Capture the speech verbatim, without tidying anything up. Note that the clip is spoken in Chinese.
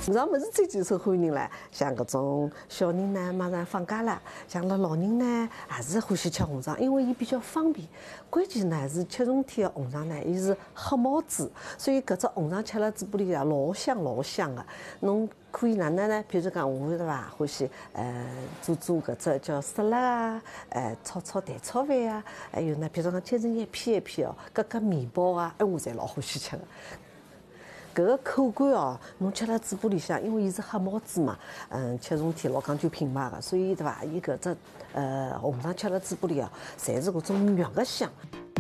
平常么是最最受欢迎唻，像搿种小人呢，马上放假了，像拉老人呢，也是欢喜吃红肠，因为伊比较方便。关键呢是七重天的红肠呢，伊是黑毛猪，所以搿只红肠吃了嘴巴里啊，老香老香的。侬可以哪能呢？譬如讲我对伐，欢喜呃做做搿只叫沙拉啊，呃炒炒蛋炒饭啊，还有呢，譬如讲切成一片一片哦，夹夹面包啊，哎我侪老欢喜吃的。搿个口感哦，侬吃了嘴巴里向，因为伊是黑毛猪嘛，嗯，七重天老讲究品牌个，所以对伐？伊搿只呃红肠吃了嘴巴里哦，侪是搿种肉个香。